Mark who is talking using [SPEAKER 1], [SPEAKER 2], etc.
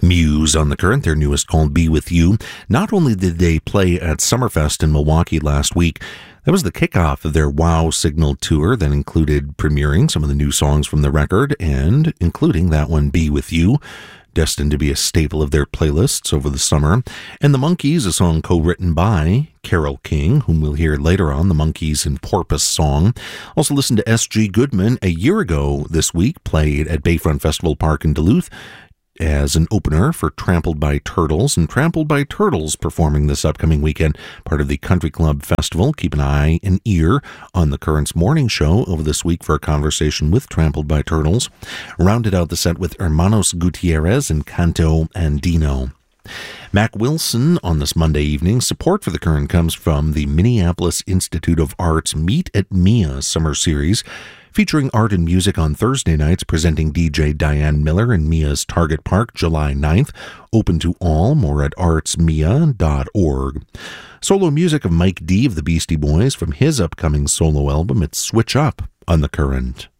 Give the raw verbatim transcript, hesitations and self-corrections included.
[SPEAKER 1] Muse on the Current, their newest called Be With You. Not only did they play at Summerfest in Milwaukee last week, that was the kickoff of their Wow Signal tour that included premiering some of the new songs from the record and including that one, Be With You, destined to be a staple of their playlists over the summer. And The Monkees, a song co-written by Carole King, whom we'll hear later on, The Monkees in Porpoise Song. Also listened to S G Goodman a year ago this week, played at Bayfront Festival Park in Duluth as an opener for Trampled by Turtles, and Trampled by Turtles performing this upcoming weekend, part of the Country Club Festival. Keep an eye and ear on the Current's morning show over this week for a conversation with Trampled by Turtles. Rounded out the set with Hermanos Gutierrez and Canto Andino. Mac Wilson on this Monday evening. Support for the Current comes from the Minneapolis Institute of Art's Meet at Mia summer series, featuring art and music on Thursday nights, presenting D J Diane Miller in Mia's Target Park July ninth. Open to all, more at arts mia dot org. Solo music of Mike D of the Beastie Boys from his upcoming solo album, It's Switch Up on the Current.